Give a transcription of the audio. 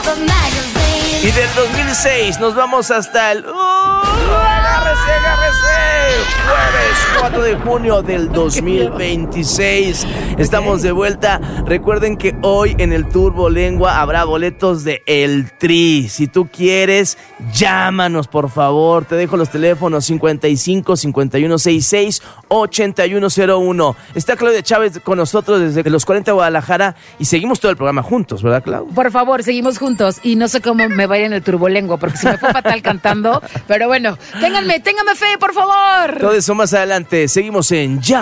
Y del 2006 nos vamos hasta el... ¡Agárrese! Jueves 4 de junio del 2026. Estamos de vuelta. Recuerden que hoy en el Turbo Lengua habrá boletos de El Tri. Si tú quieres, llámanos, por favor. Te dejo los teléfonos 55 5166 8101. Está Claudia Chávez con nosotros desde los 40 de Guadalajara y seguimos todo el programa juntos, ¿verdad, Claudia? Por favor, seguimos juntos. Y no sé cómo me vaya en el turbolengua, porque se me fue fatal cantando. Pero bueno, ténganme fe, por favor. Todo eso más adelante. Seguimos en Ya